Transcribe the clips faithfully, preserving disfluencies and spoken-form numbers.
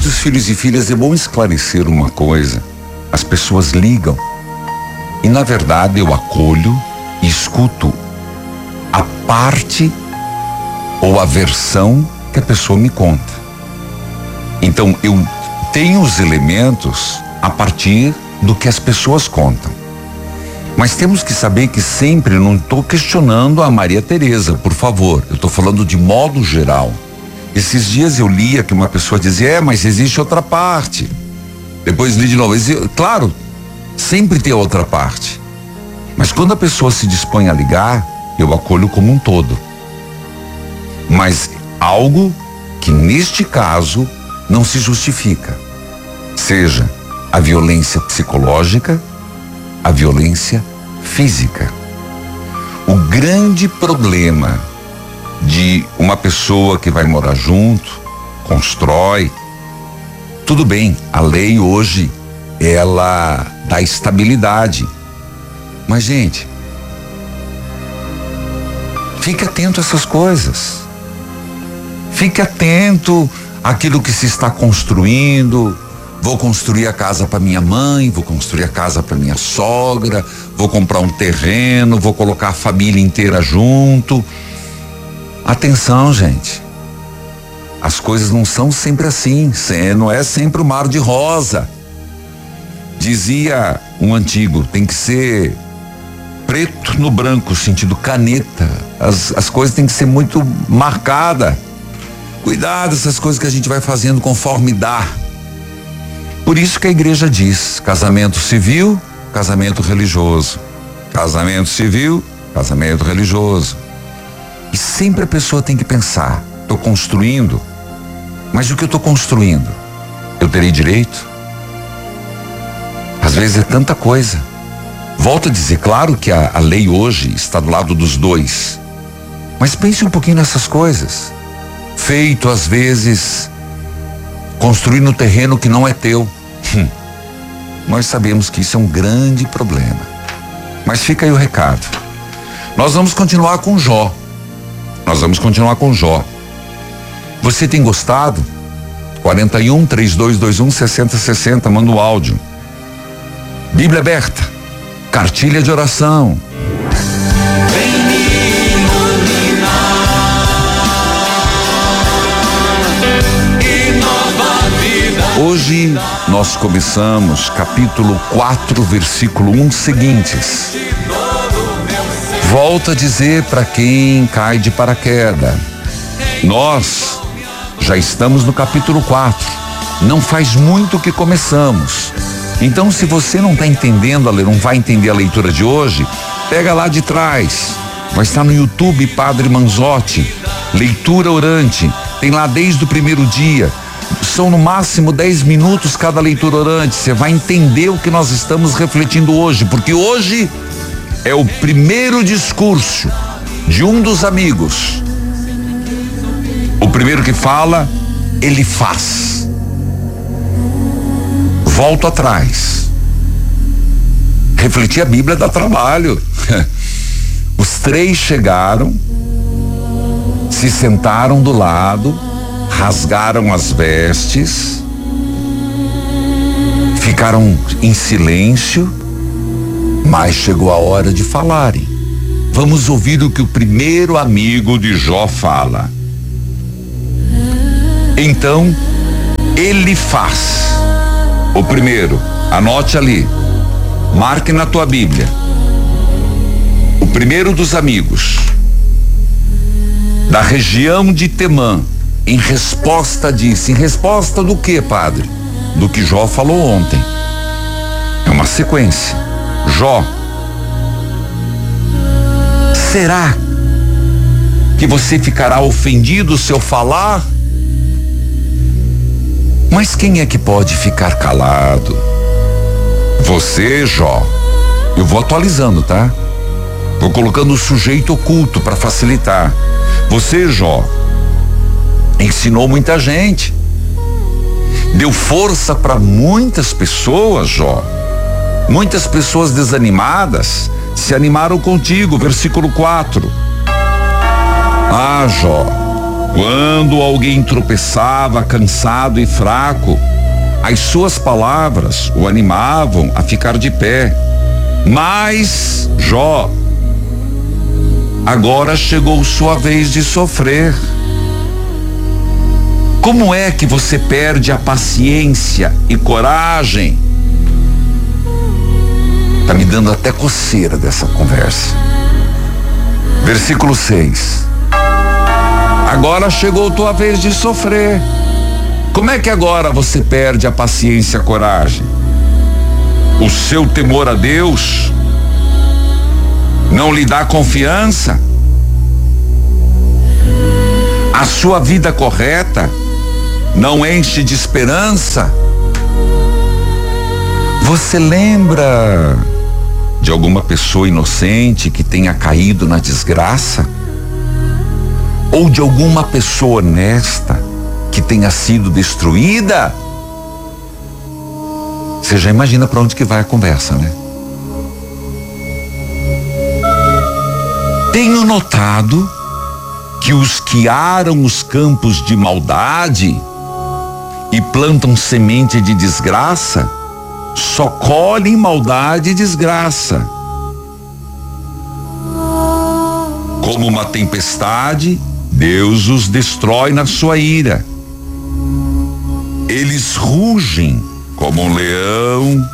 Queridos filhos e filhas, é bom esclarecer uma coisa. As pessoas ligam e, na verdade, eu acolho e escuto a parte ou a versão que a pessoa me conta. Então, eu tenho os elementos a partir do que as pessoas contam. Mas temos que saber que sempre não estou questionando a Maria Tereza, por favor. Eu estou falando de modo geral. Esses dias eu lia que uma pessoa dizia, é, mas existe outra parte. Depois li de novo. Claro, sempre tem outra parte. Mas quando a pessoa se dispõe a ligar, eu acolho como um todo. Mas algo que neste caso não se justifica. Seja a violência psicológica, a violência física. O grande problema de uma pessoa que vai morar junto, constrói, tudo bem, a lei hoje, ela dá estabilidade. Mas, gente, fique atento a essas coisas. Fique atento àquilo que se está construindo. Vou construir a casa para minha mãe, vou construir a casa para minha sogra, vou comprar um terreno, vou colocar a família inteira junto. Atenção, gente. As coisas não são sempre assim, não é sempre o mar de rosa. Dizia um antigo, tem que ser preto no branco, sentido caneta. As, as coisas têm que ser muito marcadas. Cuidado, essas coisas que a gente vai fazendo conforme dá. Por isso que a igreja diz, casamento civil, casamento religioso. Casamento civil, casamento religioso. E sempre a pessoa tem que pensar, estou construindo, mas o que eu estou construindo? Eu terei direito? Às vezes é tanta coisa. Volto a dizer, claro que a, a lei hoje está do lado dos dois. Mas pense um pouquinho nessas coisas. Feito, às vezes, construir no terreno que não é teu. Hum. Nós sabemos que isso é um grande problema. Mas fica aí o recado. Nós vamos continuar com Jó. Nós vamos continuar com Jó. Você tem gostado? quarenta e um, trinta e dois vinte e um, sessenta sessenta, manda o áudio. Bíblia aberta. Cartilha de oração. Vem me iluminar e nova vida. Hoje nós começamos capítulo quatro, versículo um seguintes. Volto a dizer para quem cai de paraquedas. Nós já estamos no capítulo quatro. Não faz muito que começamos. Então, se você não está entendendo, não vai entender a leitura de hoje, pega lá de trás. Vai estar no YouTube Padre Manzotti, leitura orante. Tem lá desde o primeiro dia. São no máximo dez minutos cada leitura orante. Você vai entender o que nós estamos refletindo hoje, porque hoje é o primeiro discurso de um dos amigos. O primeiro que fala, ele faz. Volto atrás. Refletir a Bíblia dá trabalho. Os três chegaram, se sentaram do lado, rasgaram as vestes, ficaram em silêncio, mas chegou a hora de falarem. Vamos ouvir o que o primeiro amigo de Jó fala. Então, ele faz. O primeiro, anote ali, marque na tua Bíblia. O primeiro dos amigos, da região de Temã, em resposta disse, em resposta do que, padre? Do que Jó falou ontem. É uma sequência. Jó, será que você ficará ofendido se eu falar? Mas quem é que pode ficar calado? Você, Jó. Eu vou atualizando, tá? Vou colocando o sujeito oculto para facilitar. Você, Jó, ensinou muita gente. Deu força para muitas pessoas, Jó. Muitas pessoas desanimadas se animaram contigo. Versículo quatro. Ah, Jó, Quando alguém tropeçava, cansado e fraco, as suas palavras o animavam a ficar de pé. Mas, Jó, agora chegou sua vez de sofrer. Como é que você perde a paciência e coragem? Tá me dando até coceira dessa conversa. Versículo seis. Agora chegou tua vez de sofrer. Como é que agora você perde a paciência e a coragem? O seu temor a Deus não lhe dá confiança? A sua vida correta não enche de esperança? Você lembra de alguma pessoa inocente que tenha caído na desgraça? Ou de alguma pessoa honesta que tenha sido destruída? Você já imagina para onde que vai a conversa, né? Tenho notado que os que aram os campos de maldade e plantam semente de desgraça só colhem maldade e desgraça. Como uma tempestade, Deus os destrói na sua ira. Eles rugem como um leão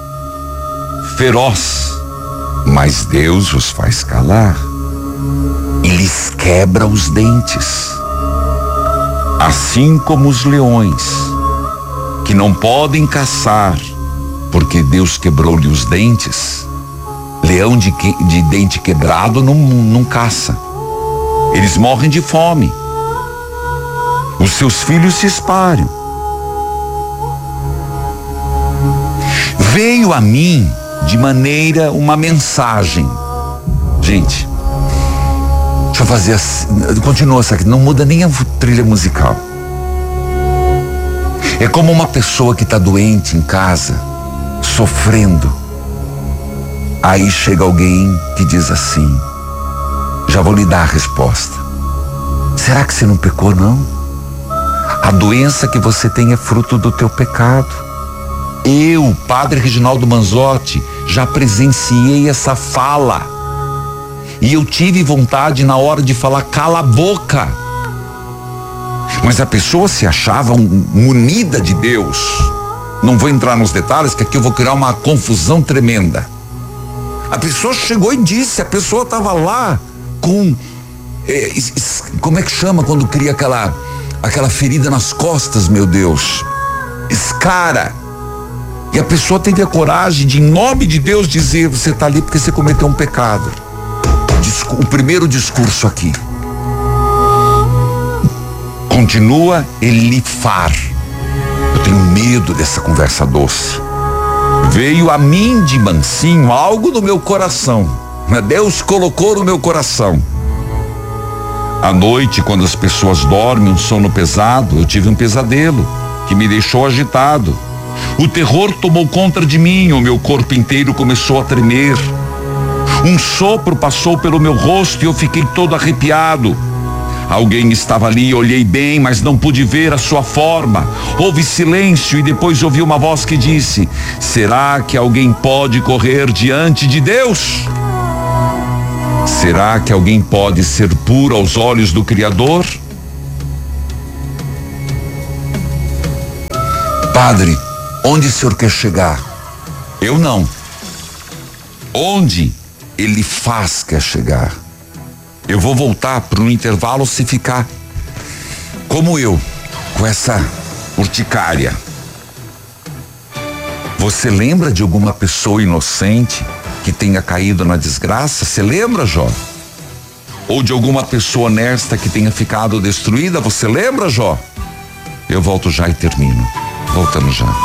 feroz, mas Deus os faz calar e lhes quebra os dentes. Assim como os leões, que não podem caçar, porque Deus quebrou-lhe os dentes. Leão de, que, de dente quebrado não, não caça. Eles morrem de fome. Os seus filhos se espalham. Veio a mim de maneira uma mensagem. Gente, deixa eu fazer assim, continua essa aqui, não muda nem a trilha musical. É como uma pessoa que está doente em casa, sofrendo. Aí chega alguém que diz assim: já vou lhe dar a resposta. Será que você não pecou, não? A doença que você tem é fruto do teu pecado. Eu, Padre Reginaldo Manzotti, já presenciei essa fala. E eu tive vontade na hora de falar: cala a boca. Mas a pessoa se achava um, munida de Deus. Não vou entrar nos detalhes, que aqui eu vou criar uma confusão tremenda. A pessoa chegou e disse, a pessoa estava lá com, é, como é que chama quando cria aquela, aquela ferida nas costas, meu Deus? Escara. E a pessoa teve a coragem de, em nome de Deus, dizer: você está ali porque você cometeu um pecado. O primeiro discurso aqui. Continua Elifar. Eu tenho medo dessa conversa doce. Veio a mim de mansinho algo no meu coração. Deus colocou no meu coração. À noite, quando as pessoas dormem um sono pesado, eu tive um pesadelo que me deixou agitado. O terror tomou conta de mim, o meu corpo inteiro começou a tremer. Um sopro passou pelo meu rosto e eu fiquei todo arrepiado. Alguém estava ali, olhei bem, mas não pude ver a sua forma. Houve silêncio e depois ouvi uma voz que disse: será que alguém pode correr diante de Deus? Será que alguém pode ser puro aos olhos do Criador? Padre, onde o senhor quer chegar? Eu não. Onde ele faz quer chegar? Eu vou voltar para um intervalo se ficar como eu, com essa urticária. Você lembra de alguma pessoa inocente que tenha caído na desgraça? Você lembra, Jó? Ou de alguma pessoa honesta que tenha ficado destruída? Você lembra, Jó? Eu volto já e termino. Voltamos já.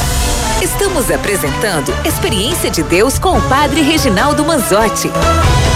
Estamos apresentando Experiência de Deus com o Padre Reginaldo Manzotti.